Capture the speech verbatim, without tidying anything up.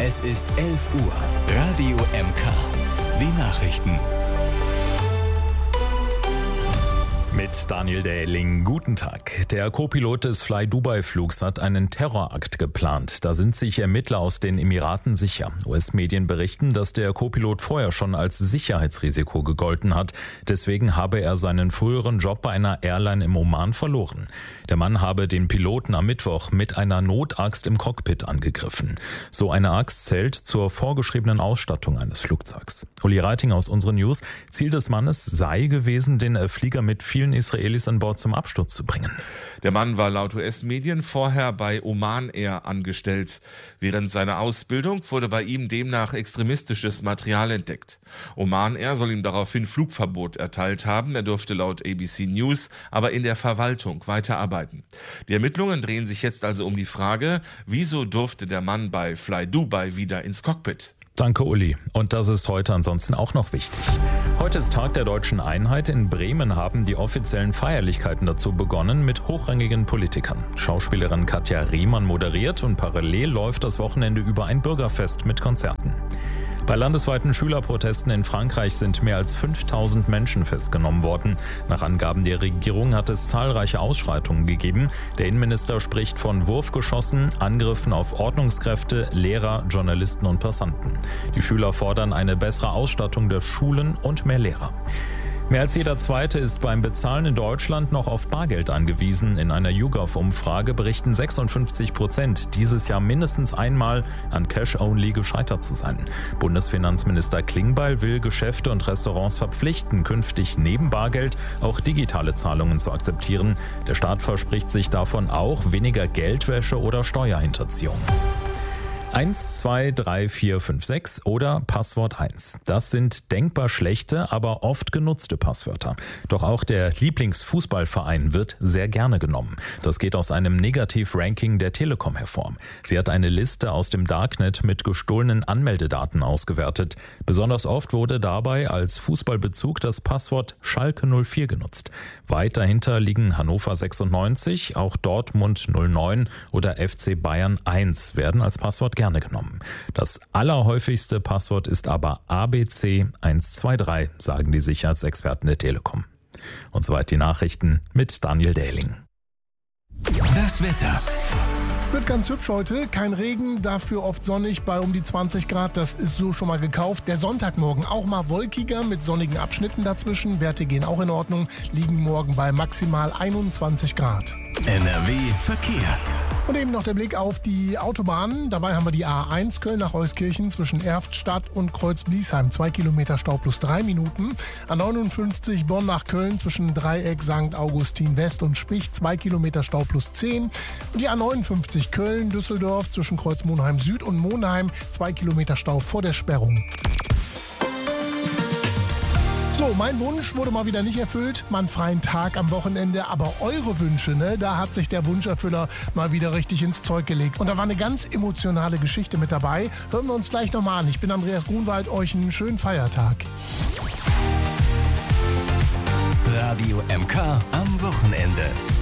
Es ist elf Uhr. Radio M K. Die Nachrichten. Mit Daniel Dähling, guten Tag. Der Co-Pilot des Fly-Dubai-Flugs hat einen Terrorakt geplant. Da sind sich Ermittler aus den Emiraten sicher. U S-Medien berichten, dass der Co-Pilot vorher schon als Sicherheitsrisiko gegolten hat. Deswegen habe er seinen früheren Job bei einer Airline im Oman verloren. Der Mann habe den Piloten am Mittwoch mit einer Notaxt im Cockpit angegriffen. So eine Axt zählt zur vorgeschriebenen Ausstattung eines Flugzeugs. Uli Reiting aus unseren News. Ziel des Mannes sei gewesen, den Flieger mit vielen Israelis an Bord zum Absturz zu bringen. Der Mann war laut U S-Medien vorher bei Oman Air angestellt. Während seiner Ausbildung wurde bei ihm demnach extremistisches Material entdeckt. Oman Air soll ihm daraufhin Flugverbot erteilt haben. Er durfte laut A B C News aber in der Verwaltung weiterarbeiten. Die Ermittlungen drehen sich jetzt also um die Frage, wieso durfte der Mann bei Fly Dubai wieder ins Cockpit? Danke, Uli. Und das ist heute ansonsten auch noch wichtig. Heute ist Tag der Deutschen Einheit. In Bremen haben die offiziellen Feierlichkeiten dazu begonnen mit hochrangigen Politikern. Schauspielerin Katja Riemann moderiert und parallel läuft das Wochenende über ein Bürgerfest mit Konzerten. Bei landesweiten Schülerprotesten in Frankreich sind mehr als fünftausend Menschen festgenommen worden. Nach Angaben der Regierung hat es zahlreiche Ausschreitungen gegeben. Der Innenminister spricht von Wurfgeschossen, Angriffen auf Ordnungskräfte, Lehrer, Journalisten und Passanten. Die Schüler fordern eine bessere Ausstattung der Schulen und mehr Lehrer. Mehr als jeder Zweite ist beim Bezahlen in Deutschland noch auf Bargeld angewiesen. In einer YouGov-Umfrage berichten sechsundfünfzig Prozent, dieses Jahr mindestens einmal an Cash-Only gescheitert zu sein. Bundesfinanzminister Klingbeil will Geschäfte und Restaurants verpflichten, künftig neben Bargeld auch digitale Zahlungen zu akzeptieren. Der Staat verspricht sich davon auch weniger Geldwäsche oder Steuerhinterziehung. eins, zwei, drei, vier, fünf, sechs oder Passwort eins. Das sind denkbar schlechte, aber oft genutzte Passwörter. Doch auch der Lieblingsfußballverein wird sehr gerne genommen. Das geht aus einem Negativ-Ranking der Telekom hervor. Sie hat eine Liste aus dem Darknet mit gestohlenen Anmeldedaten ausgewertet. Besonders oft wurde dabei als Fußballbezug das Passwort Schalke null vier genutzt. Weit dahinter liegen Hannover sechsundneunzig, auch Dortmund null neun oder F C Bayern eins werden als Passwort gerne genommen. Das allerhäufigste Passwort ist aber A B C eins zwei drei, sagen die Sicherheitsexperten der Telekom. Und soweit die Nachrichten mit Daniel Dähling. Das Wetter. Wird ganz hübsch heute, kein Regen, dafür oft sonnig bei um die zwanzig Grad, das ist so schon mal gekauft. Der Sonntagmorgen auch mal wolkiger mit sonnigen Abschnitten dazwischen, Werte gehen auch in Ordnung, liegen morgen bei maximal einundzwanzig Grad. N R W Verkehr. Und eben noch der Blick auf die Autobahnen. Dabei haben wir die A eins Köln nach Euskirchen zwischen Erftstadt und Kreuz-Bliesheim. Zwei Kilometer Stau plus drei Minuten. A neunundfünfzig Bonn nach Köln zwischen Dreieck Sankt Augustin West und Spich. Zwei Kilometer Stau plus zehn. Und die A neunundfünfzig Köln-Düsseldorf zwischen Kreuz-Monheim Süd und Monheim. Zwei Kilometer Stau vor der Sperrung. So, mein Wunsch wurde mal wieder nicht erfüllt, mal einen freien Tag am Wochenende, aber eure Wünsche, ne, da hat sich der Wunscherfüller mal wieder richtig ins Zeug gelegt. Und da war eine ganz emotionale Geschichte mit dabei. Hören wir uns gleich nochmal an. Ich bin Andreas Grunwald, euch einen schönen Feiertag. Radio M K am Wochenende.